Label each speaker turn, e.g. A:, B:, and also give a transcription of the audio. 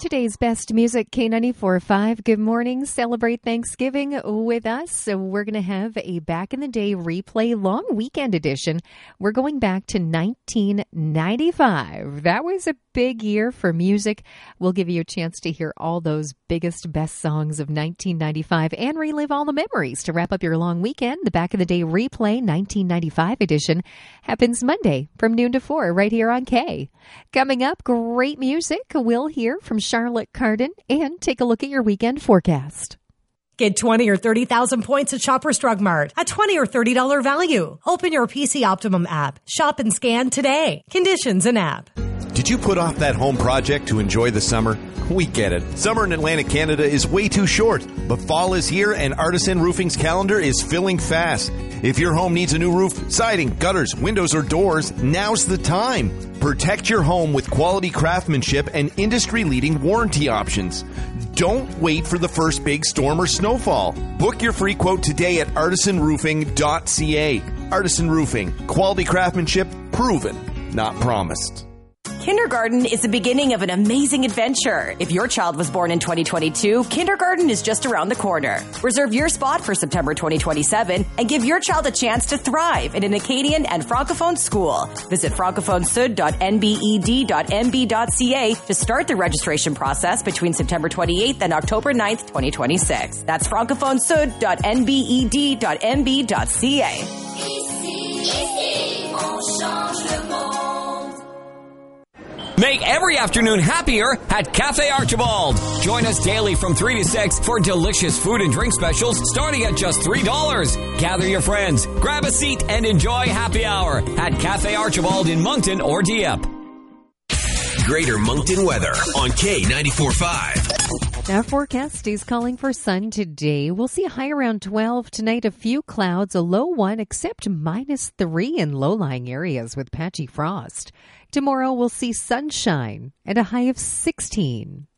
A: today's best music, K94.5. Good morning. Celebrate Thanksgiving with us. So we're going to have a back in the day replay long weekend edition. We're going back to 1995. That was a big year for music. We'll give you a chance to hear all those biggest, best songs of 1995 and relive all the memories to wrap up your long weekend. The back of the day replay 1995 edition happens Monday from noon to 4 right here on K. Coming up, great music. We'll hear from Charlotte Cardin and take a look at your weekend forecast.
B: Get 20 or 30,000 points at Shoppers Drug Mart. A $20 or $30 value. Open your PC Optimum app. Shop and scan today. Conditions and app.
C: Did you put off that home project to enjoy the summer? We get it. Summer in Atlantic Canada is way too short, but fall is here and Artisan Roofing's calendar is filling fast. If your home needs a new roof, siding, gutters, windows, or doors, now's the time. Protect your home with quality craftsmanship and industry-leading warranty options. Don't wait for the first big storm or snowfall. Book your free quote today at artisanroofing.ca. Artisan Roofing. Quality craftsmanship proven, not promised.
D: Kindergarten is the beginning of an amazing adventure. If your child was born in 2022, kindergarten is just around the corner. Reserve your spot for September 2027 and give your child a chance to thrive in an Acadian and Francophone school. Visit francophonesud.nbed.mb.ca to start the registration process between September 28th and October 9th, 2026. That's francophonesud.nbed.mb.ca.
E: Ici, on change le monde.
F: Make every afternoon happier at Cafe Archibald. Join us daily from 3 to 6 for delicious food and drink specials starting at just $3. Gather your friends, grab a seat, and enjoy happy hour at Cafe Archibald in Moncton or Dieppe.
G: Greater Moncton weather on K94.5.
A: Our forecast is calling for sun today. We'll see a high around 12 tonight, a few clouds, a low 1, except -3 in low-lying areas with patchy frost. Tomorrow we'll see sunshine and a high of 16.